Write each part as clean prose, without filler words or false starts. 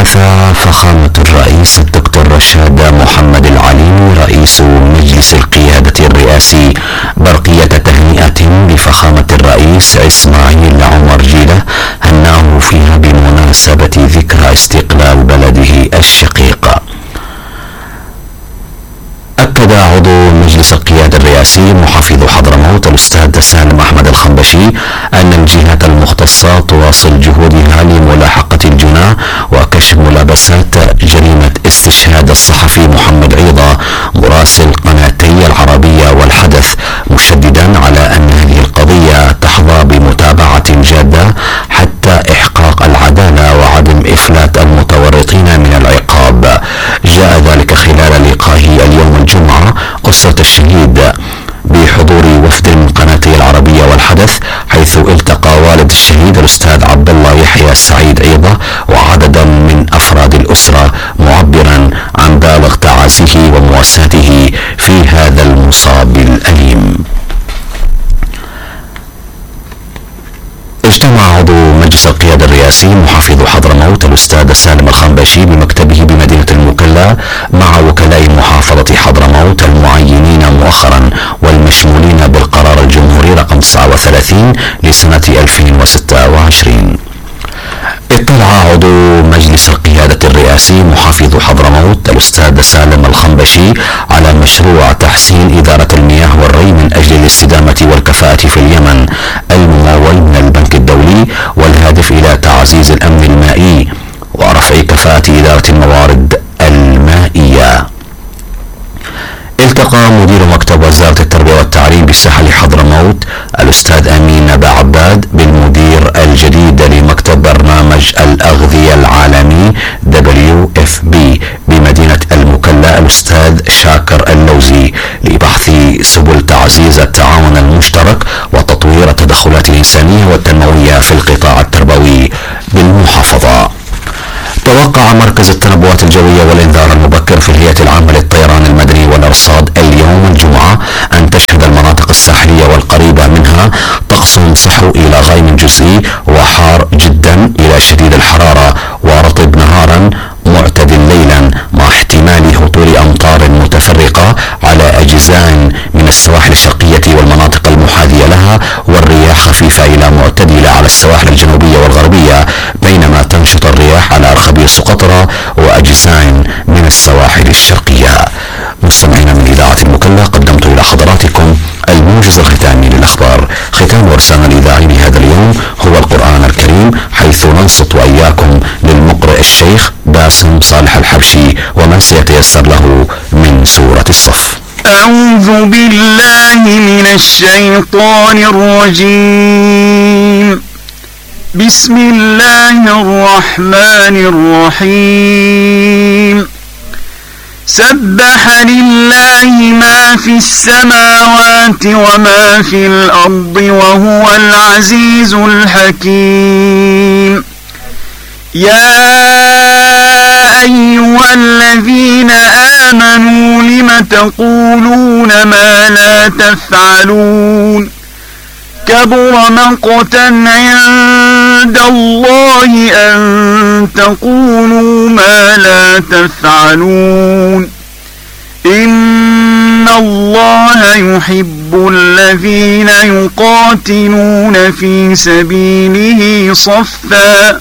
حدث فخامة الرئيس الدكتور رشاد محمد العليمي رئيس مجلس القيادة الرئاسي برقية تهنئة لفخامة الرئيس إسماعيل عمر جيلة هناه فيها بمناسبة ذكرى استقلال بلده الشقيق. أكد عضو مجلس القيادة الرئاسي محافظ حضرموت الأستاذ سالم أحمد الخنبشي أن الجهات المختصة تواصل جهودها لملاحقة الجنى وكشف ملابسات جريمة استشهاد الصحفي محمد عيضة مراسل قناتي العربية والحدث، مشددا على أن هذه القضية تحظى بمتابعة جادة حتى إحقاق العدالة وعدم إفلات المتورطين من العقاب. جاء ذلك خلال لقائه اليوم الجمعة أسرة الشهيد بحضور وفد من قناتي العربية والحدث، حيث التقى والد الشهيد الأستاذ عبد الله يحيى السعيد عيضة وعددا من أفراد الأسرة، معبرا عن بالغ تعازيه ومواساته في هذا المصاب الأليم. اجتمع عضو مجلس القيادة الرئاسي محافظ حضرموت الأستاذ سالم الخنبشي بمكتبه بمدينة المكلا مع وكلاء محافظة حضرموت المعينين مؤخرا والمشمولين بالقرار الجمهوري رقم 39 لسنة 2026. اطلع عضو مجلس القيادة الرئاسي محافظ حضرموت الأستاذ سالم الخنبشي على مشروع تحسين إدارة المياه والري من أجل الاستدامة والكفاءة في اليمن الممول من البنك الدولي والهادف إلى تعزيز الأمن المائي ورفع كفاءة إدارة الموارد المائية. التقى مدير مكتب وزارة التربية والتعليم بساحل حضرموت الأستاذ أمين أبا عباد بالمدير الجديد لمكتب برنامج الأغذية العالمي WFP بمدينة المكلا الأستاذ شاكر اللوزي لبحث سبل تعزيز التعاون المشترك وتطوير التدخلات الإنسانية والتنموية في القطاع التربوي بالمحافظة. توقع مركز التنبؤات الجوية والإنذار المبكر في الهيئة العامة للطيران المدني والأرصاد اليوم الجمعة أن تشهد المناطق الساحلية والقريبة منها طقس صحو إلى غيم جزئي وحار جدا إلى شديد الحرارة ورطب نهارا معتدل ليلا مع احتمال هطول أمطار متفرقة على أجزاء من السواحل الشرقية والمناطق المحاذية لها، والرياح خفيفة إلى معتدلة على السواحل الجنوبية والغربية، بينما تنشط الرياح على أرخبيل سقطرى وأجزاء من السواحل الشرقية. مستمعين من إذاعة المكلا، قدمت إلى حضراتكم الموجز الختامي للأخبار. ختام ورسالنا الإذاعي لهذا اليوم هو القرآن الكريم، حيث ننصت وإياكم للمقرئ الشيخ باسم صالح الحبشي وما سيتيسر له من سورة الصف. أعوذ بالله من الشيطان الرجيم. بسم الله الرحمن الرحيم. سبح لله ما في السماوات وما في الأرض وهو العزيز الحكيم. يا أيها الذين آمنوا لم تقولون ما لا تفعلون؟ كبر مقتا عند الله أن تقولوا ما لا تفعلون. إن الله يحب الذين يقاتلون في سبيله صفا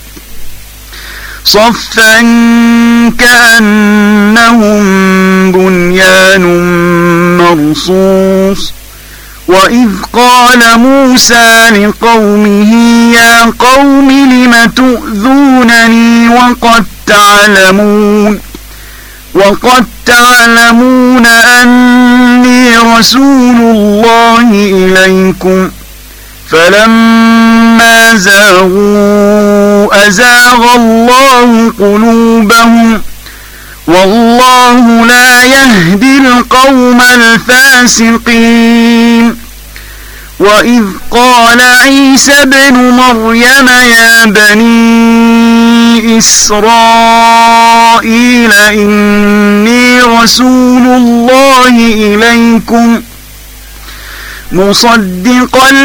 كأنهم بنيان مرصوص. وإذ قال موسى لقومه يا قوم لم تؤذونني وقد تعلمون أني رسول الله إليكم. فلما زاغوا أزاغ الله قلوبهم والله لا يهدي القوم الفاسقين. وإذ قال عيسى ابن مريم يا بني إسرائيل إني رسول الله إليكم مصدقا